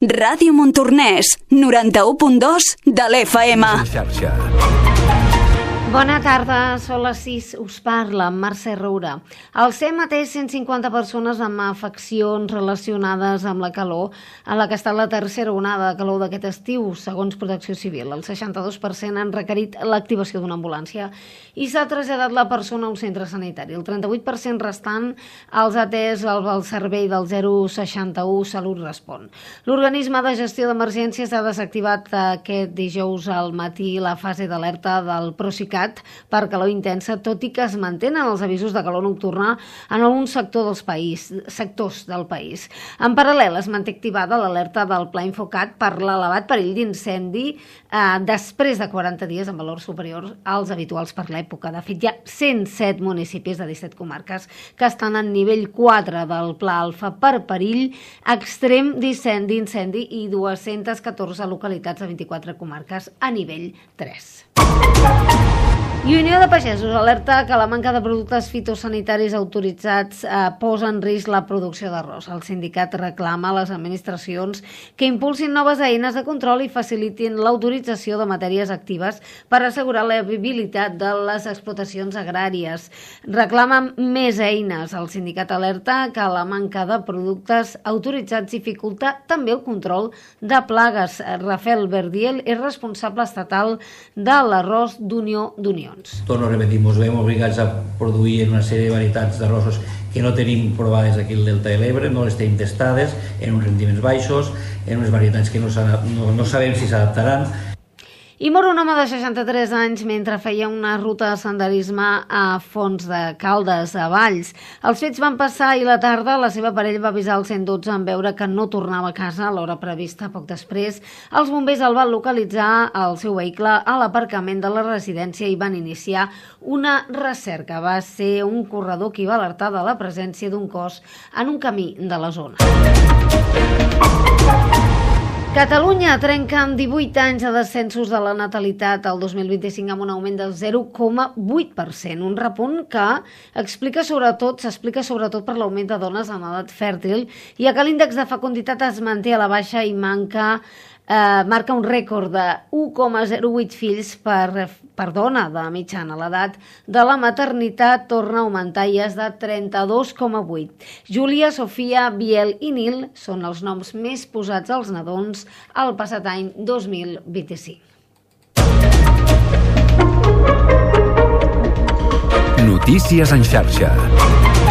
Ràdio Montornès, 91.2 de l'FM. Bona tarda, són les 6, us parla Mercè Roura. El CEM ha atès 150 persones amb afeccions relacionades amb la calor, en la que està la tercera onada de calor d'aquest estiu, segons Protecció Civil. El 62% han requerit l'activació d'una ambulància i s'ha traslladat la persona a un centre sanitari. El 38% restant els ha atès el servei del 061 Salut Respon. L'organisme de gestió d'emergències ha desactivat aquest dijous al matí la fase d'alerta del Procicat per calor intensa, tot i que es mantenen els avisos de calor nocturna en alguns sectors del país. En paral·lel, es manté activada l'alerta del Pla Infocat per l'elevat perill d'incendi després de 40 dies amb valors superiors als habituals per l'època. De fet, hi ha 107 municipis de 17 comarques que estan en nivell 4 del Pla Alfa per perill extrem d'incendi i 214 localitats de 24 comarques a nivell 3. I Unió de Pagesos alerta que la manca de productes fitosanitaris autoritzats posa en risc la producció d'arròs. El sindicat reclama a les administracions que impulsin noves eines de control i facilitin l'autorització de matèries actives per assegurar la viabilitat de les explotacions agràries. Reclamen més eines. El sindicat alerta que la manca de productes autoritzats dificulta també el control de plagues. Rafael Verdiel és responsable estatal de l'arròs d'Unió d'Unions. Torno a repetir, ens veiem obligats a produir una sèrie de varietats d'arrossos que no tenim provades aquí al Delta de l'Ebre, no les tenim testades, en uns rendiments baixos, en unes varietats que no sabem si s'adaptaran. I mor un home de 63 anys mentre feia una ruta de senderisme a Fons de Caldes, a Valls. Els fets van passar ahir a la tarda. La seva parella va avisar el 112 en veure que no tornava a casa a l'hora prevista. Poc després, els bombers el van localitzar al seu vehicle a l'aparcament de la residència i van iniciar una recerca. Va ser un corredor qui va alertar de la presència d'un cos en un camí de la zona. Catalunya trenca amb 18 anys de descensos de la natalitat el 2025 amb un augment del 0,8%, un repunt que s'explica sobretot per l'augment de dones en edat fèrtil, ja que l'índex de fecunditat es manté a la baixa i marca un rècord de 1,08 fills per dona de mitjana. L'edat de la maternitat torna a augmentar i és de 32,8. Júlia, Sofia, Biel i Nil són els noms més posats als nadons el passat any 2025. Notícies en xarxa.